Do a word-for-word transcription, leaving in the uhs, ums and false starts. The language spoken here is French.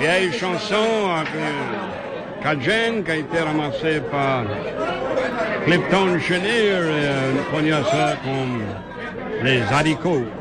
vieille chanson un peu cajun qui a été ramassée par Clifton Chenier et on prenait ça comme les haricots.